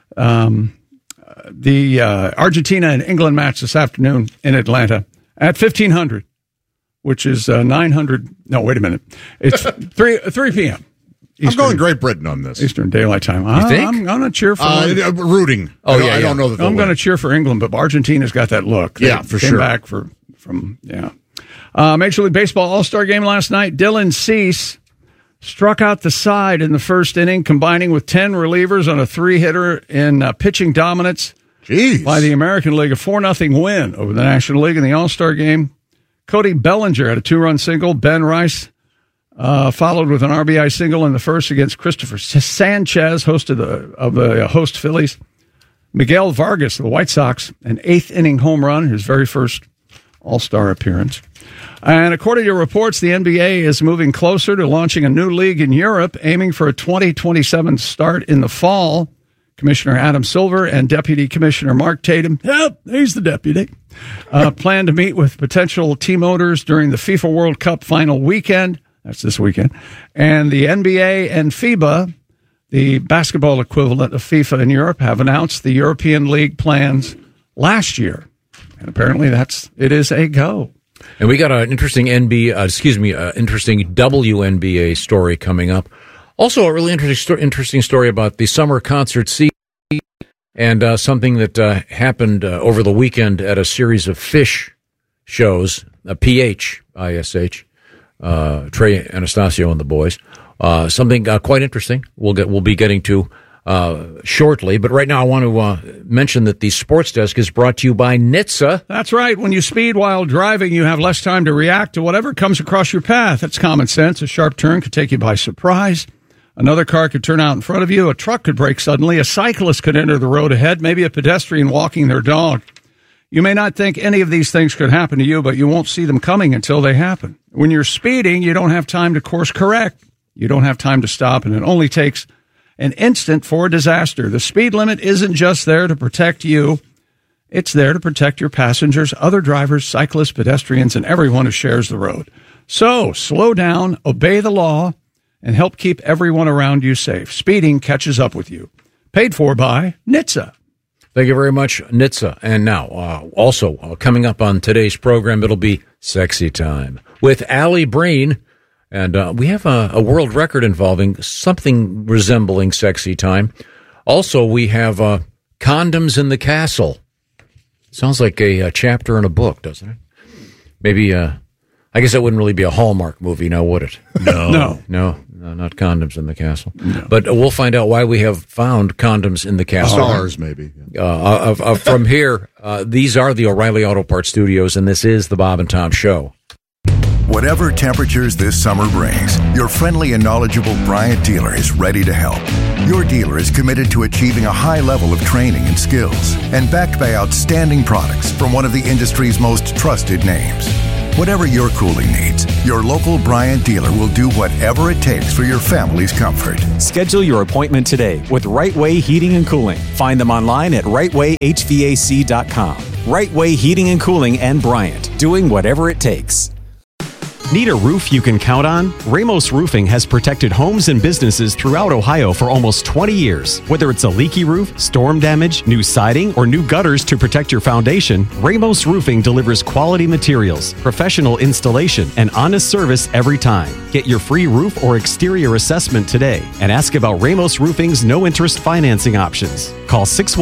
The Argentina and England match this afternoon in Atlanta at 1500, which is 900. No, wait a minute. It's 3 p.m. I'm going Great Britain on this. Eastern Daylight Time. You think? I'm going to cheer for rooting. I don't know that I'm going to cheer for England, but Argentina's got that look. Yeah, for came sure. Back from Major League Baseball All-Star Game last night. Dylan Cease struck out the side in the first inning, combining with 10 relievers on a 3-hitter in pitching dominance by the American League. A 4-0 win over the National League in the All-Star Game. Cody Bellinger had a 2-run single. Ben Rice followed with an RBI single in the first against Christopher Sanchez, host of the host Phillies. Miguel Vargas of the White Sox, an 8th-inning home run, his very first All-Star appearance. And according to reports, the NBA is moving closer to launching a new league in Europe, aiming for a 2027 start in the fall. Commissioner Adam Silver and Deputy Commissioner Mark Tatum, he's the deputy, plan to meet with potential team owners during the FIFA World Cup final weekend. That's this weekend. And the NBA and FIBA, the basketball equivalent of FIFA in Europe, have announced the European League plans last year. And apparently it is a go. And we got an interesting interesting WNBA story coming up. Also, a really interesting story about the summer concert season and something that happened over the weekend at a series of Fish shows, PHISH, Trey Anastasio and the boys. Something quite interesting. We'll be getting to shortly, but right now I want to mention that the Sports Desk is brought to you by NHTSA. That's right. When you speed while driving, you have less time to react to whatever comes across your path. That's common sense. A sharp turn could take you by surprise. Another car could turn out in front of you. A truck could brake suddenly. A cyclist could enter the road ahead. Maybe a pedestrian walking their dog. You may not think any of these things could happen to you, but you won't see them coming until they happen. When you're speeding, you don't have time to course correct. You don't have time to stop, and it only takes an instant for a disaster. The speed limit isn't just there to protect you It's there to protect your passengers, other drivers, cyclists, pedestrians, and everyone who shares the road. So, slow down, obey the law, and help keep everyone around you safe. Speeding catches up with you. Paid for by NHTSA. Thank you very much, NHTSA. And now, also coming up on today's program, it'll be Sexy Time with Allie Breen. And we have a world record involving something resembling Sexy Time. Also, we have Condoms in the Castle. Sounds like a chapter in a book, doesn't it? Maybe, I guess that wouldn't really be a Hallmark movie now, would it? No, not Condoms in the Castle. No. But we'll find out why we have found Condoms in the Castle. Stars, maybe. From here, these are the O'Reilly Auto Parts Studios, and this is the Bob and Tom Show. Whatever temperatures this summer brings, your friendly and knowledgeable Bryant dealer is ready to help. Your dealer is committed to achieving a high level of training and skills, and backed by outstanding products from one of the industry's most trusted names. Whatever your cooling needs, your local Bryant dealer will do whatever it takes for your family's comfort. Schedule your appointment today with Right Way Heating and Cooling. Find them online at rightwayhvac.com. Right Way Heating and Cooling and Bryant, doing whatever it takes. Need a roof you can count on? Ramos Roofing has protected homes and businesses throughout Ohio for almost 20 years. Whether it's a leaky roof, storm damage, new siding, or new gutters to protect your foundation, Ramos Roofing delivers quality materials, professional installation, and honest service every time. Get your free roof or exterior assessment today and ask about Ramos Roofing's no-interest financing options. Call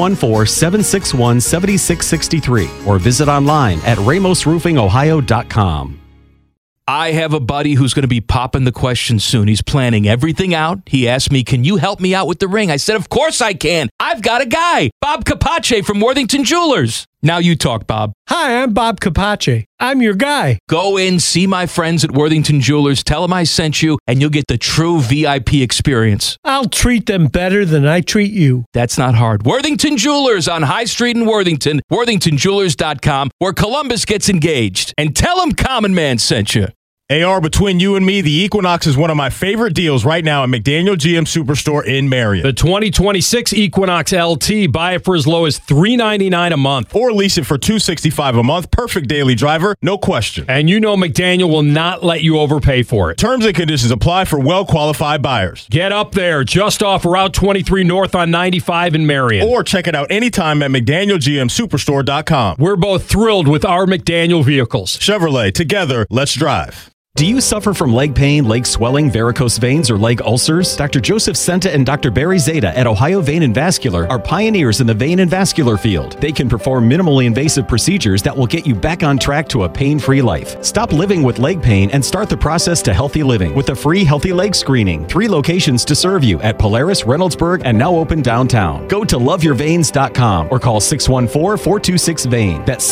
614-761-7663 or visit online at ramosroofingohio.com. I have a buddy who's going to be popping the question soon. He's planning everything out. He asked me, can you help me out with the ring? I said, of course I can. I've got a guy, Bob Capace from Worthington Jewelers. Now you talk, Bob. Hi, I'm Bob Capace. I'm your guy. Go in, see my friends at Worthington Jewelers, tell them I sent you, and you'll get the true VIP experience. I'll treat them better than I treat you. That's not hard. Worthington Jewelers on High Street in Worthington, worthingtonjewelers.com, where Columbus gets engaged. And tell them Common Man sent you. AR, between you and me, the Equinox is one of my favorite deals right now at McDaniel GM Superstore in Marion. The 2026 Equinox LT, buy it for as low as $399 a month. Or lease it for $265 a month. Perfect daily driver, no question. And you know McDaniel will not let you overpay for it. Terms and conditions apply for well-qualified buyers. Get up there, just off Route 23 North on 95 in Marion. Or check it out anytime at McDanielGMSuperstore.com. We're both thrilled with our McDaniel vehicles. Chevrolet, together, let's drive. Do you suffer from leg pain, leg swelling, varicose veins, or leg ulcers? Dr. Joseph Senta and Dr. Barry Zeta at Ohio Vein and Vascular are pioneers in the vein and vascular field. They can perform minimally invasive procedures that will get you back on track to a pain-free life. Stop living with leg pain and start the process to healthy living with a free Healthy Leg Screening. 3 locations to serve you at Polaris, Reynoldsburg, and now open downtown. Go to loveyourveins.com or call 614-426-VEIN. That's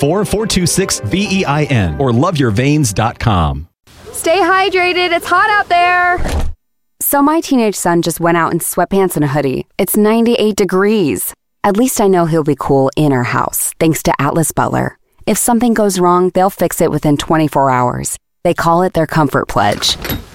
614-426-VEIN or loveyourveins.com. Stay hydrated. It's hot out there. So my teenage son just went out in sweatpants and a hoodie. It's 98 degrees. At least I know he'll be cool in our house, thanks to Atlas Butler. If something goes wrong, they'll fix it within 24 hours. They call it their comfort pledge.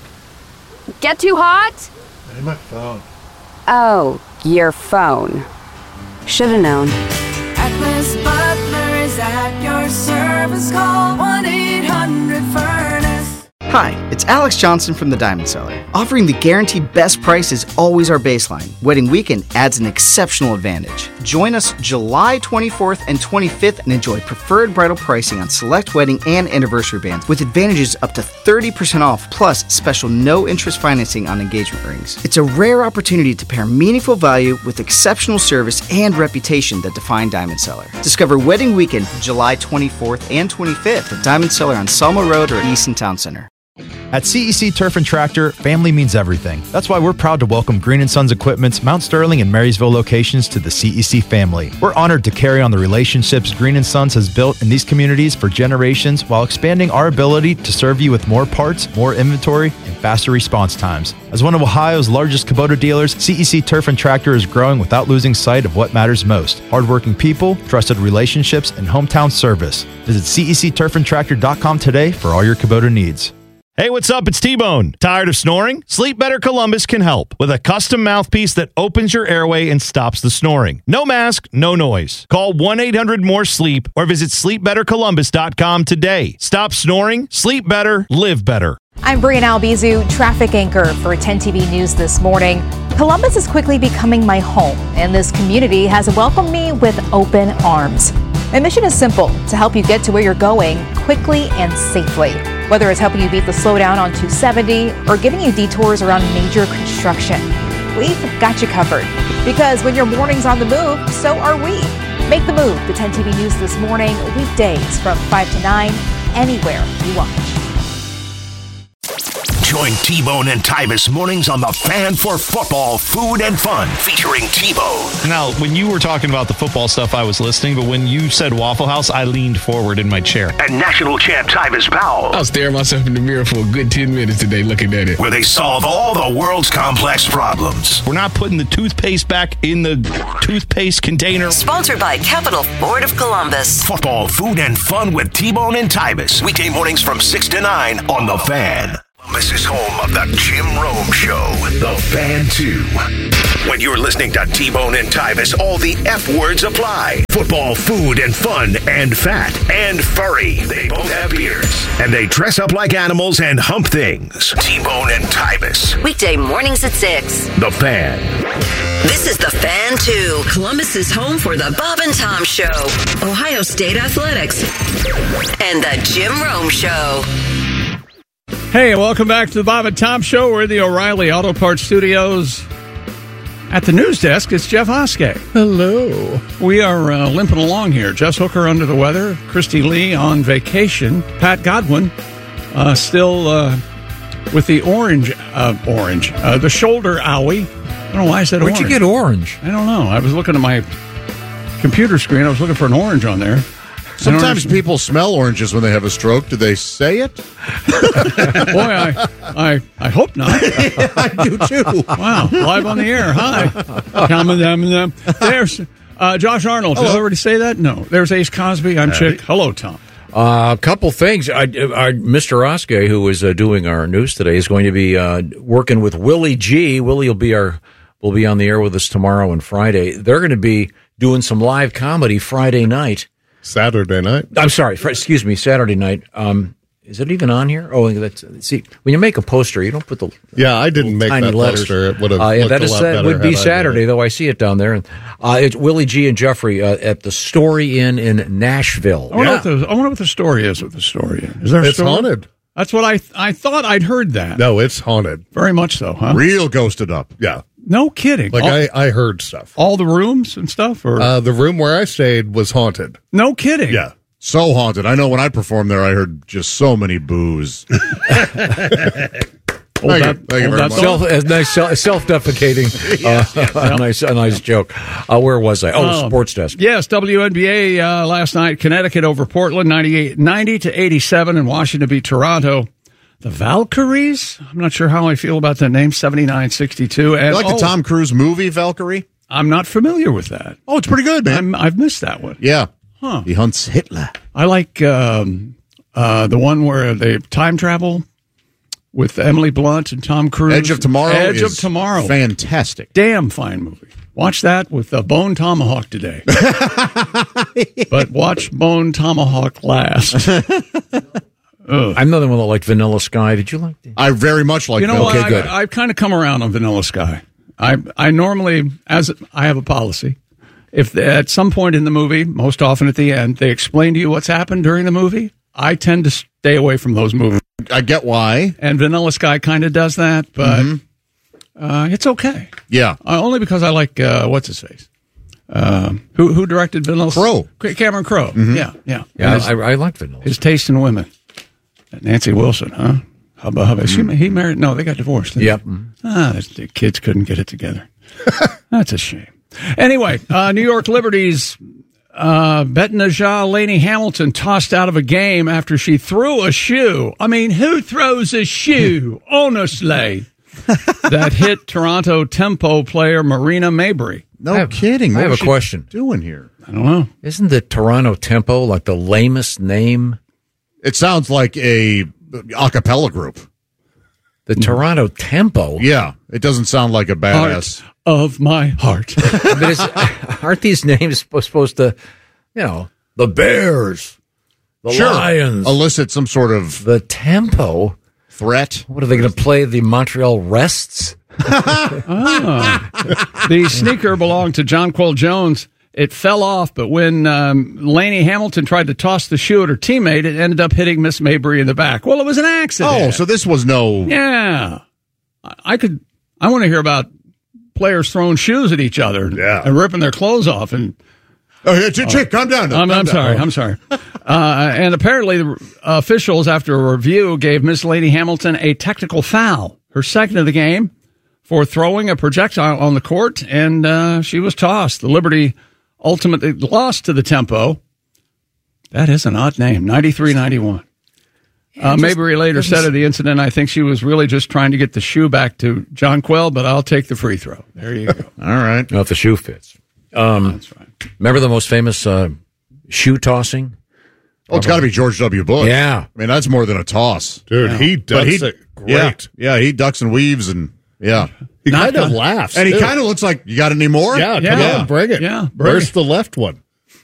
Get too hot? Hey, my phone. Oh, your phone. Should've known. Atlas Butler is at your service. Call 1-800-FURNACE. Hi, it's Alex Johnson from the Diamond Cellar. Offering the guaranteed best price is always our baseline. Wedding weekend adds an exceptional advantage. Join us July 24th and 25th and enjoy preferred bridal pricing on select wedding and anniversary bands with advantages up to 30% off plus special no-interest financing on engagement rings. It's a rare opportunity to pair meaningful value with exceptional service and reputation that define Diamond Cellar. Discover Wedding Weekend July 24th and 25th at Diamond Cellar on Selma Road or Easton Town Center. At CEC Turf and Tractor, family means everything. That's why we're proud to welcome Green & Sons Equipment's Mount Sterling and Marysville locations to the CEC family. We're honored to carry on the relationships Green & Sons has built in these communities for generations while expanding our ability to serve you with more parts, more inventory, and faster response times. As one of Ohio's largest Kubota dealers, CEC Turf and Tractor is growing without losing sight of what matters most: hardworking people, trusted relationships, and hometown service. Visit CECTurfandTractor.com today for all your Kubota needs. Hey, what's up? It's T-Bone. Tired of snoring? Sleep Better Columbus can help with a custom mouthpiece that opens your airway and stops the snoring. No mask, no noise. Call 1-800-MORE-SLEEP or visit sleepbettercolumbus.com today. Stop snoring, sleep better, live better. I'm Brian Albizu, traffic anchor for 10 TV News this morning. Columbus is quickly becoming my home, and this community has welcomed me with open arms. My mission is simple, to help you get to where you're going quickly and safely. Whether it's helping you beat the slowdown on 270 or giving you detours around major construction, we've got you covered. Because when your morning's on the move, so are we. Make the move to 10 TV News this morning, weekdays from 5 to 9, anywhere you watch. Join T-Bone and Tyvis mornings on The Fan for football, food, and fun, featuring T-Bone. Now, when you were talking about the football stuff, I was listening, but when you said Waffle House, I leaned forward in my chair. And national champ Tyvis Powell. I was staring myself in the mirror for a good 10 minutes today looking at it. Where they solve all the world's complex problems. We're not putting the toothpaste back in the toothpaste container. Sponsored by Capital Ford of Columbus. Football, food, and fun with T-Bone and Tyvis. Weekday mornings from 6 to 9 on The Fan. This is home of the Jim Rome Show, The Fan 2. When you're listening to T-Bone and Tyvis, all the F words apply. Football, food, and fun, and fat, and furry. They both have beards. And they dress up like animals and hump things. T-Bone and Tyvis. Weekday mornings at 6. The Fan. This is The Fan 2. Columbus is home for the Bob and Tom Show, Ohio State Athletics, and the Jim Rome Show. Hey, welcome back to the Bob and Tom Show. We're in the O'Reilly Auto Parts Studios. At the news desk, it's Jeff Oskey. Hello. We are limping along here. Jess Hooker under the weather. Christy Lee on vacation. Pat Godwin still with the the shoulder owie. I don't know why I said orange. Where'd you get orange? I don't know. I was looking at my computer screen. I was looking for an orange on there. Sometimes people smell oranges when they have a stroke. Do they say it? Boy, I hope not. I do too. Wow, live on the air. Hi. There's Josh Arnold. Did I already say that? No. There's Ace Cosby. I'm Chick. Hello, Tom. A couple things. Mr. Oskey, who is doing our news today, is going to be working with Willie G. Willie will be on the air with us tomorrow and Friday. They're going to be doing some live comedy Friday night. Saturday night. I'm sorry. Excuse me. Saturday night. Is it even on here? Oh, see, when you make a poster, you don't put the I didn't make that letters. Poster. It would have looked a lot better. Would be Saturday, though. I see it down there. And it's Willie G and Jeffrey at the Story Inn in Nashville. I wonder what the story is. With the Story Inn, is there? It's haunted. That's what I thought. I'd heard that. No, it's haunted. Very much so, huh? Real ghosted up. Yeah. No kidding. Like I heard stuff. All the rooms and stuff, or the room where I stayed was haunted. No kidding. Yeah. So haunted. I know when I performed there, I heard just so many boos. Self-defecating. A nice joke. Where was I? Sports desk. Yes, WNBA last night. Connecticut over Portland, 90-87, and Washington beat Toronto. The Valkyries? I'm not sure how I feel about that name, 79-62. And, you like the Tom Cruise movie, Valkyrie? I'm not familiar with that. Oh, it's pretty good, man. I've missed that one. Yeah. Huh. He hunts Hitler. I like the one where they time travel with Emily Blunt and Tom Cruise. Edge of Tomorrow. Edge of Tomorrow. Fantastic. Damn fine movie. Watch that with Bone Tomahawk today. But watch Bone Tomahawk last. I'm another one that liked Vanilla Sky. Did you like that? I very much like that. Okay, good. I've kind of come around on Vanilla Sky. I normally, I have a policy. If at some point in the movie, most often at the end, they explain to you what's happened during the movie, I tend to stay away from those movies. I get why. And Vanilla Sky kind of does that, but it's okay. Yeah. Only because I like, what's his face? Who directed Vanilla Sky? Cameron Crowe. Mm-hmm. Yeah. I like Vanilla. His taste in women. Nancy Wilson, huh? Hubba. He married? No, they got divorced. Yep. The kids couldn't get it together. That's a shame. Anyway, New York Liberty's Betnaja Laney Hamilton tossed out of a game after she threw a shoe. I mean, who throws a shoe? Honestly. That hit Toronto Tempo player Marina Mabry. No kidding. I have a question. Doing here? I don't know. Isn't the Toronto Tempo like the lamest name? It sounds like a a cappella group. The Toronto Tempo? Yeah, it doesn't sound like a badass. Heart of my heart. But aren't these names supposed to, the Bears, the Lions, elicit some sort of the Tempo threat? What are they going to play? The Montreal Rests? The sneaker belonged to Jonquel Jones. It fell off, but when Lainey Hamilton tried to toss the shoe at her teammate, it ended up hitting Miss Mabry in the back. Well, it was an accident. Oh, so this was no... Yeah. I want to hear about players throwing shoes at each other and ripping their clothes off. And Chick, calm down. I'm sorry. And apparently the officials, after a review, gave Miss Lainey Hamilton a technical foul, her second of the game, for throwing a projectile on the court, and she was tossed. The Liberty ultimately lost to the Tempo. That is an odd name, 93-91. Mabry later said of the incident, I think she was really just trying to get the shoe back to Jonquel, but I'll take the free throw. There you go. All right. Well, if the shoe fits. That's right. Remember the most famous shoe tossing? Oh, it's got to be George W. Bush. Yeah. I mean, that's more than a toss. Dude, he does it great. Yeah, he ducks and weaves and, He kind of laughs. And he kind of looks like, you got any more? Yeah, come on, bring it. Yeah, Where's the left one?